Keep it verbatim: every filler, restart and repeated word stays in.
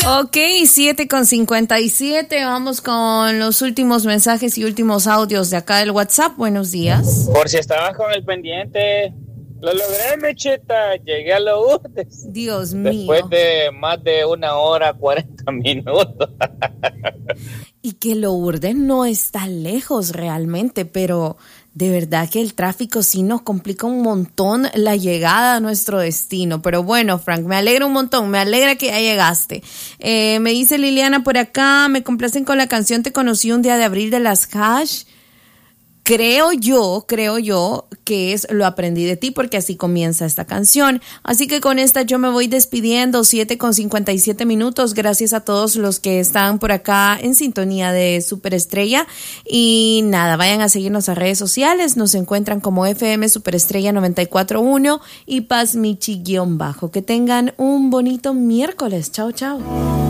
Ok, siete con cincuenta y siete. Vamos con los últimos mensajes y últimos audios de acá del WhatsApp. Buenos días. Por si estabas con el pendiente, lo logré, Mechita. Llegué a Lourdes. Dios Después mío. Después de más de una hora, cuarenta minutos. Y que Lourdes no está lejos realmente, pero de verdad que el tráfico sí nos complica un montón la llegada a nuestro destino. Pero bueno, Frank, me alegra un montón, me alegra que ya llegaste. Eh, me dice Liliana por acá, me complacen con la canción Te conocí un día de abril de las Hash. Creo yo, creo yo que es Lo aprendí de ti, porque así comienza esta canción. Así que con esta yo me voy despidiendo, siete con cincuenta y siete minutos. Gracias a todos los que están por acá en sintonía de Superestrella. Y nada, vayan a seguirnos a redes sociales. Nos encuentran como F M Superestrella noventa y cuatro punto uno y Paz Michi guión bajo. Que tengan un bonito miércoles. Chao, chao.